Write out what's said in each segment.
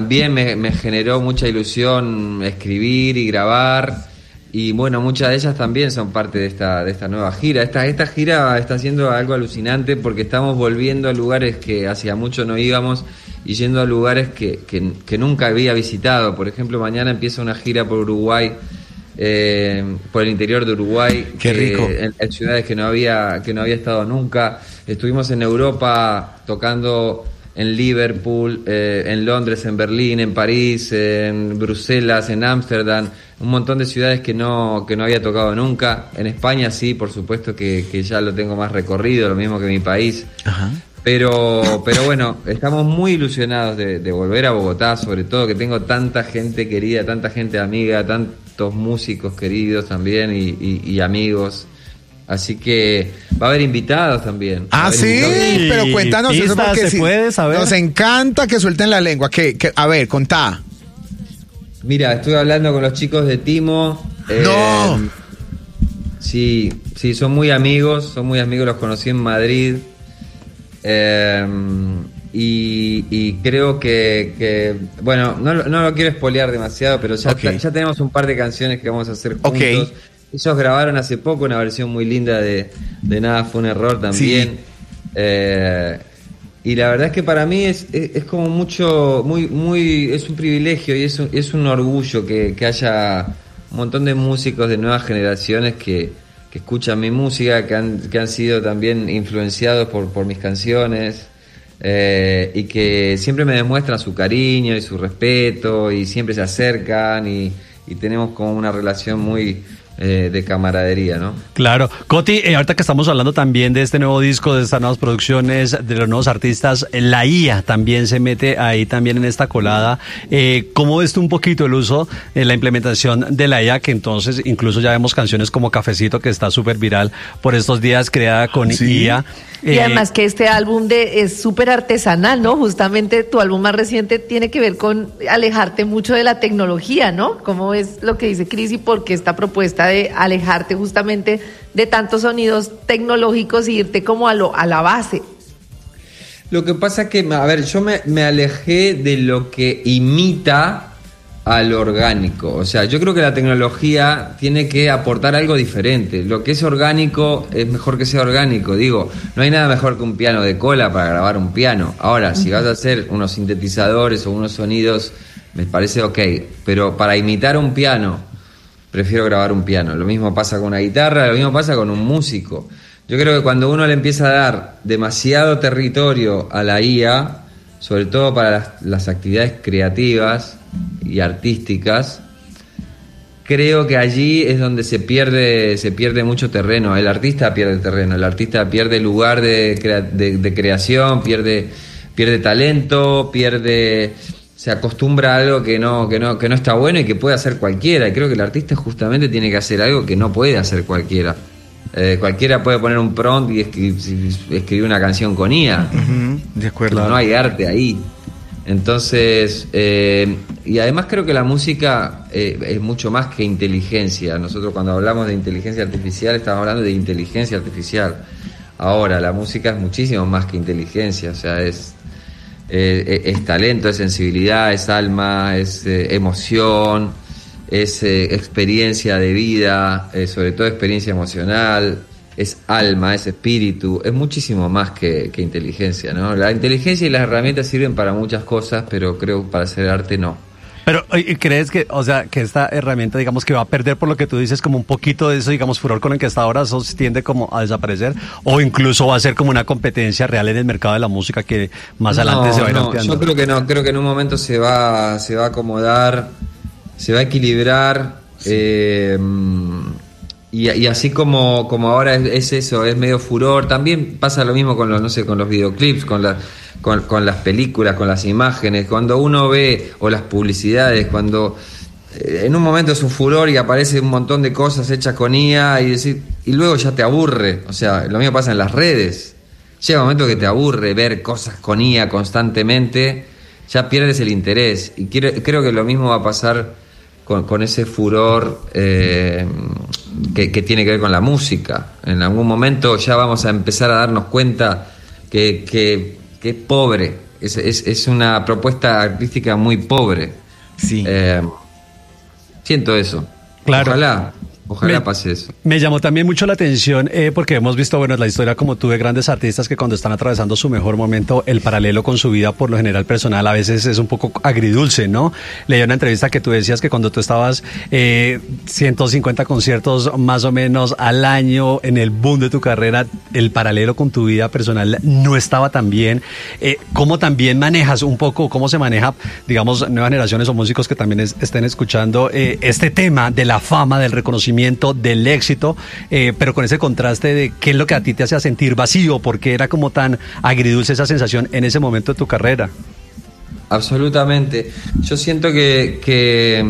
También me generó mucha ilusión escribir y grabar, y bueno, muchas de ellas también son parte de esta nueva gira. Esta gira está siendo algo alucinante porque estamos volviendo a lugares que hacía mucho no íbamos y yendo a lugares que nunca había visitado. Por ejemplo, mañana empieza una gira por Uruguay, por el interior de Uruguay. Qué rico. En ciudades que no había estado nunca. Estuvimos en Europa tocando en Liverpool, en Londres, en Berlín, en París, en Bruselas, en Ámsterdam, un montón de ciudades que no había tocado nunca. En España sí, por supuesto que ya lo tengo más recorrido, lo mismo que mi país. Ajá. Pero bueno, estamos muy ilusionados de volver a Bogotá, sobre todo que tengo tanta gente querida, tanta gente amiga, tantos músicos queridos también y amigos. Así que va a haber invitados también. Sí, pero cuéntanos eso porque ¿se puede saber? Nos encanta que suelten la lengua. A ver, contá. Mira, estuve hablando con los chicos de Timo. ¡No! Sí, son muy amigos, los conocí en Madrid. Y creo que bueno, no lo quiero spoilear demasiado, pero ya tenemos un par de canciones que vamos a hacer juntos. Okay. Ellos grabaron hace poco una versión muy linda de Nada fue un error también. Sí. Y la verdad es que para mí es como mucho, es un privilegio y es un orgullo que haya un montón de músicos de nuevas generaciones que escuchan mi música, que han sido también influenciados por mis canciones, y que siempre me demuestran su cariño y su respeto y siempre se acercan y tenemos como una relación muy de camaradería, ¿no? Claro. Coti, ahorita que estamos hablando también de este nuevo disco, de estas nuevas producciones, de los nuevos artistas, la IA también se mete ahí también en esta colada. ¿Cómo ves tú un poquito el uso, la implementación de la IA, que entonces incluso ya vemos canciones como Cafecito, que está súper viral por estos días, creada con IA? Y además que este álbum es súper artesanal, ¿no? Justamente tu álbum más reciente tiene que ver con alejarte mucho de la tecnología, ¿no? ¿Cómo es lo que dice Cris y por qué esta propuesta de alejarte justamente de tantos sonidos tecnológicos e irte como a la base? Lo que pasa es que, a ver, yo me alejé de lo que imita al orgánico. O sea, yo creo que la tecnología tiene que aportar algo diferente. Lo que es orgánico es mejor que sea orgánico. Digo, no hay nada mejor que un piano de cola para grabar un piano. Ahora, si vas a hacer unos sintetizadores o unos sonidos, me parece ok. Pero para imitar un piano, prefiero grabar un piano. Lo mismo pasa con una guitarra, lo mismo pasa con un músico. Yo creo que cuando uno le empieza a dar demasiado territorio a la IA, sobre todo para las actividades creativas y artísticas, creo que allí es donde se pierde mucho terreno. El artista pierde terreno, el artista pierde lugar de creación, pierde talento, se acostumbra a algo que no está bueno y que puede hacer cualquiera. Y creo que el artista justamente tiene que hacer algo que no puede hacer cualquiera. Cualquiera puede poner un prompt y escribir una canción con IA. De acuerdo. No hay arte ahí. Entonces, y además creo que la música es mucho más que inteligencia. Nosotros cuando hablamos de inteligencia artificial estamos hablando de inteligencia artificial. Ahora, la música es muchísimo más que inteligencia. O sea, es talento, es sensibilidad, es alma, es emoción, es experiencia de vida, sobre todo experiencia emocional, es alma, es espíritu, es muchísimo más que inteligencia, ¿no? La inteligencia y las herramientas sirven para muchas cosas, pero creo que para hacer arte no. Pero, ¿crees que, o sea, que esta herramienta, digamos, que va a perder, por lo que tú dices, como un poquito de eso, digamos, furor con el que está ahora, eso tiende como a desaparecer? ¿O incluso va a ser como una competencia real en el mercado de la música que más adelante se va a ir ampliando? Yo creo que no, creo que en un momento se va a acomodar, se va a equilibrar, y así como ahora es eso, es medio furor. También pasa lo mismo con los videoclips, con las películas, con las imágenes. Cuando uno ve, o las publicidades, cuando en un momento es un furor y aparece un montón de cosas hechas con IA y luego ya te aburre. O sea, lo mismo pasa en las redes. Llega un momento que te aburre ver cosas con IA constantemente, ya pierdes el interés. Y creo que lo mismo va a pasar con ese furor que tiene que ver con la música. En algún momento ya vamos a empezar a darnos cuenta que es pobre es una propuesta artística muy pobre. Sí. Siento eso. Claro. Ojalá pase eso. Me llamó también mucho la atención porque hemos visto, bueno, la historia como tú de grandes artistas que cuando están atravesando su mejor momento, el paralelo con su vida por lo general personal a veces es un poco agridulce, ¿no? Leí una entrevista que tú decías que cuando tú estabas 150 conciertos más o menos al año en el boom de tu carrera, el paralelo con tu vida personal no estaba tan bien. ¿Cómo también manejas un poco, cómo se maneja, digamos, nuevas generaciones o músicos que también estén escuchando este tema de la fama, del reconocimiento, del éxito, pero con ese contraste de qué es lo que a ti te hacía sentir vacío, porque era como tan agridulce esa sensación en ese momento de tu carrera? Absolutamente. Yo siento que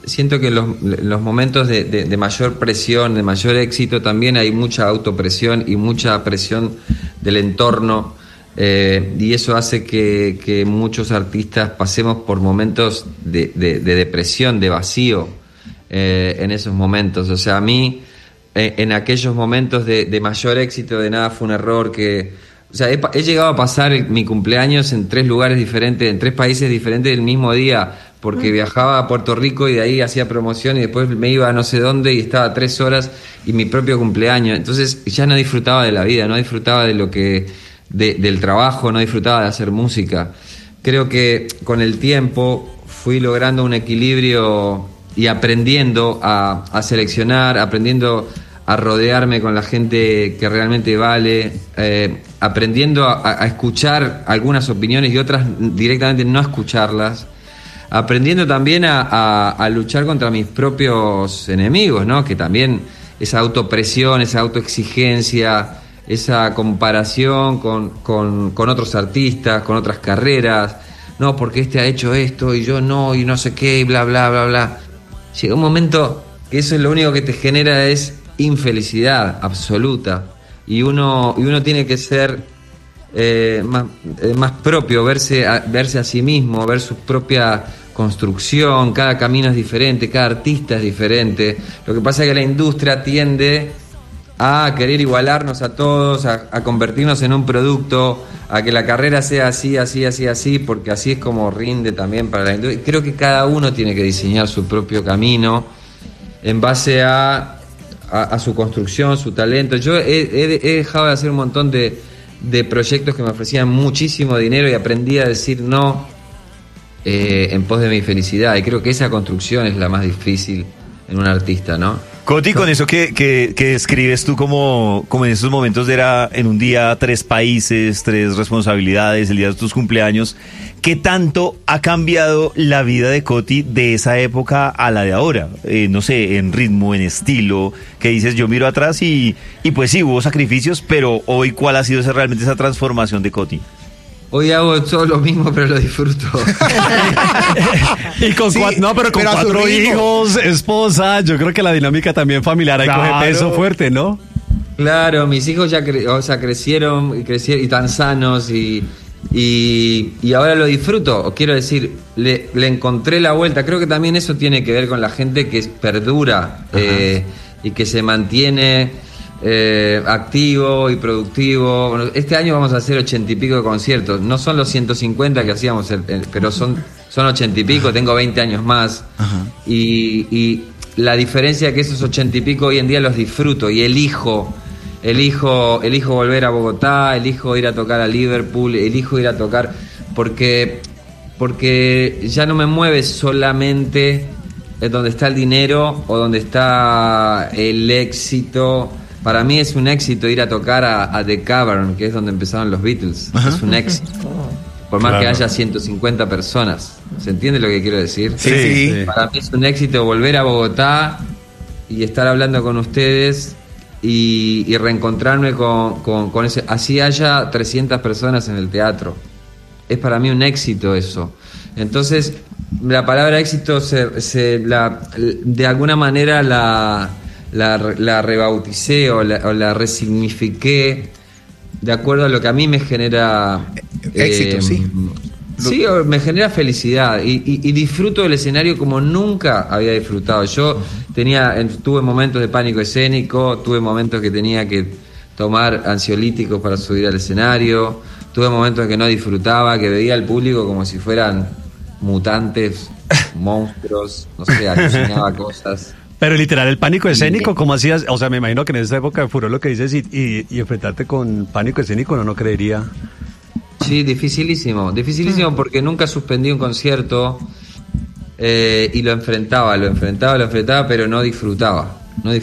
los momentos de mayor presión, de mayor éxito, también hay mucha autopresión y mucha presión del entorno, y eso hace que muchos artistas pasemos por momentos de depresión, de vacío, en esos momentos. O sea, a mí, en aquellos momentos de mayor éxito, de nada fue un error, o sea, he llegado a pasar mi cumpleaños en 3 lugares diferentes, en 3 países diferentes el mismo día, porque viajaba a Puerto Rico y de ahí hacía promoción y después me iba a no sé dónde y estaba 3 horas y mi propio cumpleaños. Entonces ya no disfrutaba de la vida, no disfrutaba de del trabajo, no disfrutaba de hacer música. Creo que con el tiempo fui logrando un equilibrio y aprendiendo a seleccionar, aprendiendo a rodearme con la gente que realmente vale, aprendiendo a escuchar algunas opiniones y otras directamente no escucharlas, aprendiendo también a luchar contra mis propios enemigos, ¿no? Que también esa autopresión, esa autoexigencia, esa comparación con otros artistas, con otras carreras, no, porque este ha hecho esto y yo no, y no sé qué, y bla, bla, bla, bla. Llega un momento que eso es lo único que te genera es infelicidad absoluta, y uno tiene que ser más propio, verse a sí mismo, ver su propia construcción. Cada camino es diferente, cada artista es diferente. Lo que pasa es que la industria tiende a querer igualarnos a todos, a convertirnos en un producto, a que la carrera sea así, así, así, así, porque así es como rinde también para la industria. Creo que cada uno tiene que diseñar su propio camino en base a su construcción, su talento. Yo he dejado de hacer un montón de proyectos que me ofrecían muchísimo dinero y aprendí a decir no en pos de mi felicidad, y creo que esa construcción es la más difícil en un artista, ¿no? Coti, con eso que describes tú como en esos momentos era en un día 3 países, 3 responsabilidades, el día de tus cumpleaños, ¿qué tanto ha cambiado la vida de Coti de esa época a la de ahora? No sé, en ritmo, en estilo, que dices, yo miro atrás y pues sí, hubo sacrificios, pero hoy, ¿cuál ha sido realmente esa transformación de Coti? Hoy hago todo lo mismo, pero lo disfruto. Y con Sí, 4 hijos, esposa, yo creo que la dinámica también familiar ahí coge peso fuerte, ¿no? Claro, mis hijos ya crecieron y tan sanos y ahora lo disfruto. Quiero decir, le encontré la vuelta. Creo que también eso tiene que ver con la gente que perdura y que se mantiene activo y productivo. Bueno, este año vamos a hacer 80 y pico de conciertos. No son los 150 que hacíamos, pero son 80 y pico. Tengo 20 años más. Y la diferencia es que esos 80 y pico hoy en día los disfruto y elijo volver a Bogotá, elijo ir a tocar a Liverpool, elijo ir a tocar porque ya no me mueve solamente donde está el dinero o donde está el éxito. Para mí es un éxito ir a tocar a The Cavern, que es donde empezaron los Beatles. Es un éxito. Por más que haya 150 personas. ¿Se entiende lo que quiero decir? Sí. Para mí es un éxito volver a Bogotá y estar hablando con ustedes y reencontrarme con ese. Así haya 300 personas en el teatro. Es para mí un éxito eso. Entonces, la palabra éxito de alguna manera la rebauticé o la resignifiqué de acuerdo a lo que a mí me genera éxito, sí. Sí, me genera felicidad y disfruto del escenario como nunca había disfrutado. Yo tuve momentos de pánico escénico, tuve momentos que tenía que tomar ansiolíticos para subir al escenario, tuve momentos en que no disfrutaba, que veía al público como si fueran mutantes, monstruos, no sé, alucinaba cosas. Pero literal, el pánico escénico, ¿cómo hacías? O sea, me imagino que en esa época de furor lo que dices y enfrentarte con pánico escénico, no creería. Sí, dificilísimo porque nunca suspendí un concierto y lo enfrentaba, pero no disfrutaba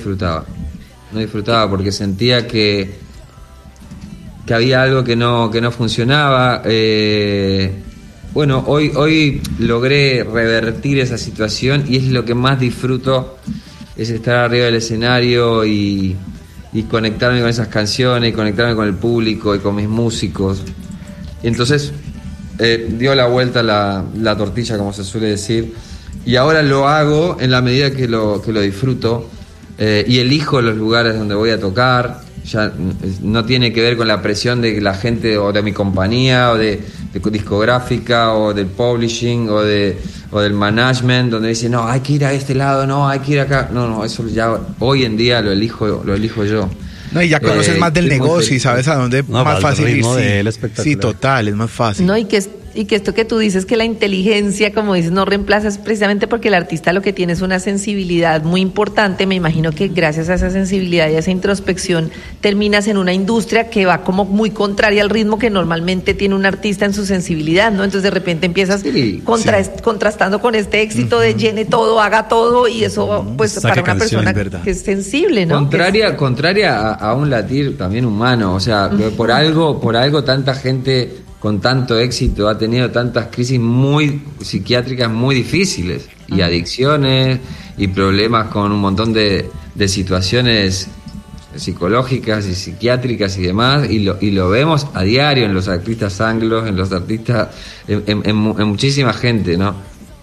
porque sentía que había algo que no funcionaba. Bueno, hoy logré revertir esa situación y es lo que más disfruto, es estar arriba del escenario y conectarme con esas canciones, y conectarme con el público y con mis músicos. Y entonces dio la vuelta la tortilla, como se suele decir, y ahora lo hago en la medida que lo disfruto y elijo los lugares donde voy a tocar. Ya no tiene que ver con la presión de la gente o de mi compañía o de discográfica o del publishing o del management, donde dicen no, hay que ir a este lado, no, hay que ir acá. No, eso ya hoy en día lo elijo yo. No, y ya conoces más del negocio y sabes a dónde más fácil ir. Sí, total, es más fácil. No, y que esto que tú dices, que la inteligencia, como dices, no reemplazas, precisamente porque el artista lo que tiene es una sensibilidad muy importante. Me imagino que gracias a esa sensibilidad y a esa introspección terminas en una industria que va como muy contraria al ritmo que normalmente tiene un artista en su sensibilidad, ¿no? Entonces de repente empiezas contrastando con este éxito de llene todo, haga todo, y eso pues para una persona que es sensible, ¿no? Contraria a un latir también humano, o sea, por algo tanta gente con tanto éxito ha tenido tantas crisis muy psiquiátricas muy difíciles y adicciones y problemas con un montón de situaciones psicológicas y psiquiátricas y demás, y lo vemos a diario en los artistas anglos, en los artistas, en muchísima gente, ¿no?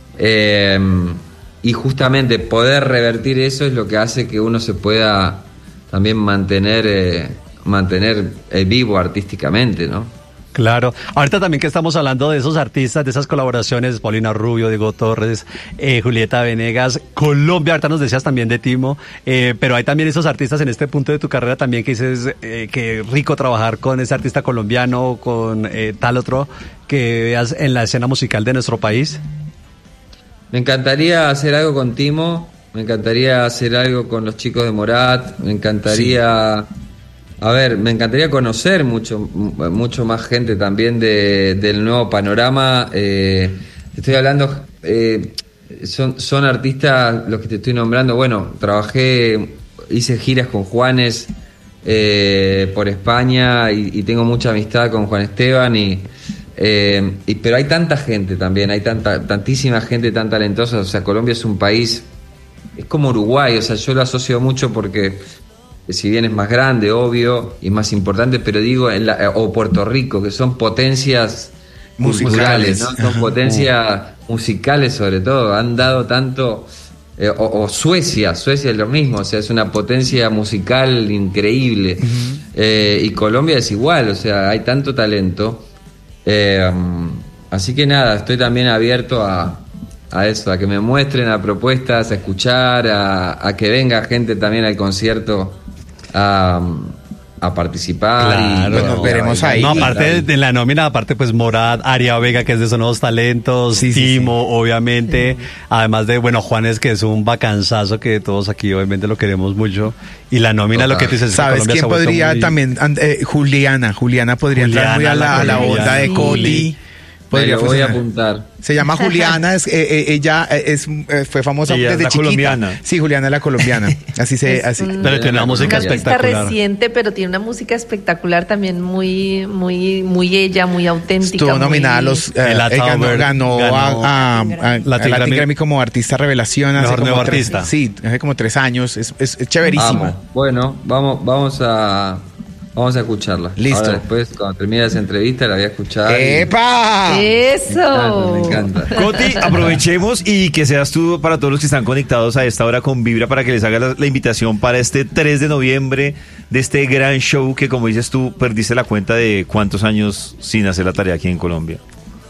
Y justamente poder revertir eso es lo que hace que uno se pueda también mantener vivo artísticamente, ¿no? Claro. Ahorita también que estamos hablando de esos artistas, de esas colaboraciones, Paulina Rubio, Diego Torres, Julieta Venegas, Colombia, ahorita nos decías también de Timo, pero hay también esos artistas en este punto de tu carrera también que dices que rico trabajar con ese artista colombiano, con tal otro que veas en la escena musical de nuestro país. Me encantaría hacer algo con Timo, me encantaría hacer algo con los chicos de Morat, me encantaría... Sí. A ver, me encantaría conocer mucho más gente también del nuevo panorama. Estoy hablando, son artistas los que te estoy nombrando. Bueno, hice giras con Juanes por España y tengo mucha amistad con Juan Esteban pero hay tanta gente también, hay tantísima gente tan talentosa. O sea, Colombia es un país, es como Uruguay, o sea, yo lo asocio mucho porque si bien es más grande, obvio, y más importante, pero digo, o Puerto Rico, que son potencias culturales, ¿no? Son potencias musicales sobre todo, han dado tanto, o Suecia es lo mismo, o sea, es una potencia musical increíble, y Colombia es igual, o sea, hay tanto talento, así que nada, estoy también abierto a eso, a que me muestren, a propuestas, a escuchar, a que venga gente también al concierto a participar. Claro, y nos veremos ahí. No, aparte de la nómina, aparte pues Morat, Aria Vega, que es de esos nuevos talentos, Timo, obviamente, además de, bueno, Juanes, que es un bacanzazo que todos aquí obviamente lo queremos mucho, y la nómina, lo que tú dices, ¿sabes Colombia quién podría muy... también? Juliana podría entrar muy a la onda de Coti. Podría voy a apuntar. Se llama Juliana, ella fue famosa desde chiquita. Colombiana. Sí, Juliana la colombiana. Así. Pero tiene una música espectacular. Reciente, pero tiene una música espectacular también, muy ella, muy auténtica. Estuvo nominada a los ganó a Latin Grammy como artista revelación. Mejor nuevo artista. Sí, hace como 3 años. Es chéverísimo. Vamos. Bueno, vamos a escucharla. Listo. Ahora después, cuando termine esa entrevista, la voy a escuchar. ¡Epa! ¡Eso! Me encanta. Coti, aprovechemos y que seas tú para todos los que están conectados a esta hora con Vibra para que les haga la invitación para este 3 de noviembre de este gran show que, como dices tú, perdiste la cuenta de cuántos años sin hacer la tarea aquí en Colombia.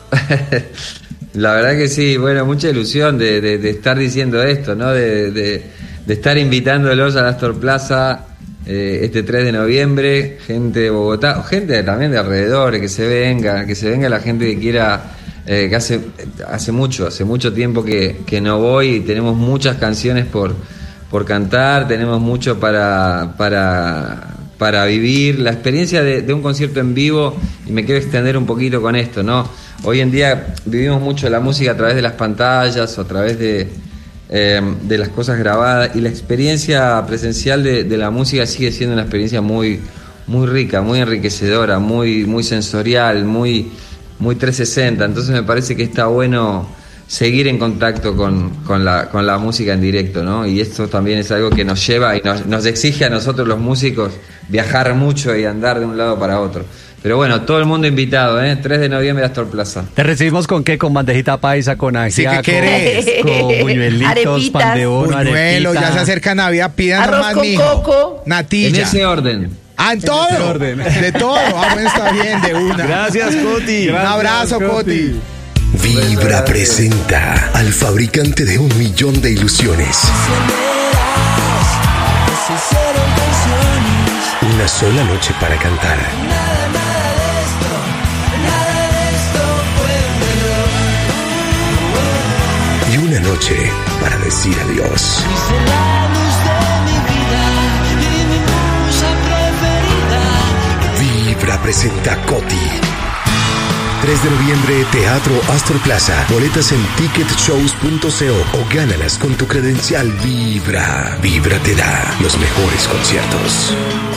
La verdad que sí, bueno, mucha ilusión de estar diciendo esto, ¿no? De estar invitándolos a la Astor Plaza. este 3 de noviembre, gente de Bogotá, gente también de alrededor, que se venga la gente que quiera, que hace mucho tiempo que no voy, y tenemos muchas canciones por cantar, tenemos mucho para vivir la experiencia de un concierto en vivo, y me quiero extender un poquito con esto, ¿no? Hoy en día vivimos mucho la música a través de las pantallas o a través de las cosas grabadas, y la experiencia presencial de la música sigue siendo una experiencia muy, muy rica, muy enriquecedora, muy sensorial, muy 360. Entonces me parece que está bueno seguir en contacto con la música en directo, ¿no? Y esto también es algo que nos lleva y nos exige a nosotros los músicos viajar mucho y andar de un lado para otro. Pero bueno, todo el mundo invitado, 3 de noviembre a Astor Plaza. ¿Te recibimos con qué? ¿Con bandejita paisa, con ajiaco? Sí, ¿qué querés? Con buñuelitos, Arepitas. pan de bono, Buñuelo, arepita. ya se acerca Navidad, pidan Arroz nomás, con mijo. coco. Natilla. En ese orden. En todo. ese orden. De todo. Bueno, está bien, de una. Gracias, Coti. Un abrazo, Coti. Vibra presenta al fabricante de 1.000.000 de ilusiones. Una sola noche para cantar. Y una noche para decir adiós. Vibra presenta Coti. 3 de noviembre, Teatro Astor Plaza. Boletas en ticketshows.co o gánalas con tu credencial Vibra. Vibra te da los mejores conciertos.